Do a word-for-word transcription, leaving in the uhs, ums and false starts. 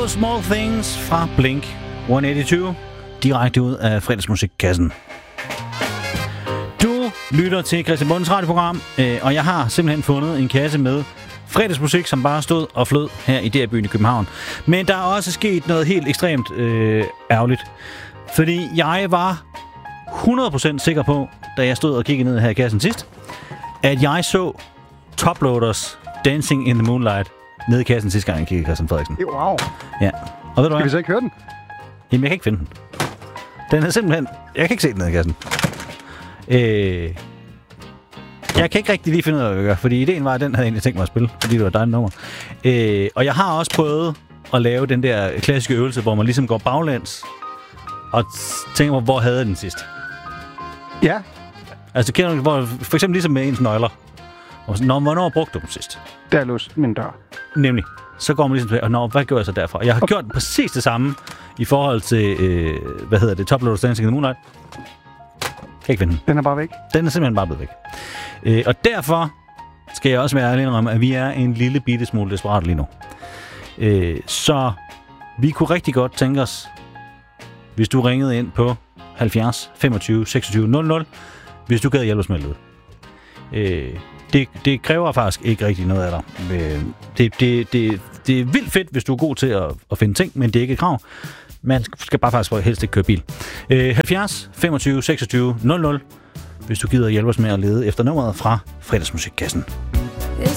Little Small Things fra Blink et hundrede otteogtyve, direkte ud af fredagsmusikkassen. Du lytter til Christian Bundens radioprogram, øh, og jeg har simpelthen fundet en kasse med fredagsmusik, som bare stod og flød her i D R-byen i København. Men der er også sket noget helt ekstremt øh, ærgerligt. Fordi jeg var hundrede procent sikker på, da jeg stod og kiggede ned her i kassen sidst, at jeg så Toploaders Dancing in the Moonlight nede i kassen sidste gang, jeg kiggede Christian Frederiksen. Wow. Ja. Og ved du hvad? Kan vi så ikke høre den? Jamen, jeg kan ikke finde den. Den er simpelthen... Jeg kan ikke se den nede i kassen. Øh... Jeg kan ikke rigtig lige finde ud af, hvad jeg gør, fordi ideen var, at den havde jeg egentlig tænkt mig at spille, fordi det var dejligt nummer. Øh... Og jeg har også prøvet at lave den der klassiske øvelse, hvor man ligesom går baglæns og tænker mig, hvor havde jeg den sidst? Ja. Altså, kender du, hvor, for eksempel ligesom med ens nøgler. Og når, hvornår brugte du dem sidst? Der er låst min dør. Nemlig. Så går man ligesom til, og nå, hvad gør jeg så derfra? Jeg har okay. gjort præcis det samme i forhold til, øh, hvad hedder det, Toploaders Dancing in the Moonlight. Kan ikke finde den. Den er bare væk. Den er simpelthen bare blevet væk. Øh, og derfor skal jeg også være ærlig om, at vi er en lille bitte smule desperat lige nu. Øh, så vi kunne rigtig godt tænke os, hvis du ringede ind på halvfjerds femogtyve seksogtyve nul nul, hvis du gad hjælpe os med lidt. Øh, det, det kræver faktisk ikke rigtig noget af dig. Øh, det, det, det, det er vildt fedt, hvis du er god til at, at finde ting, men det er ikke et krav. Man skal bare faktisk helst ikke køre bil. Øh, halvfjerds femogtyve seksogtyve nul nul, hvis du gider hjælpe os med at lede efter nummeret fra fredagsmusikkassen.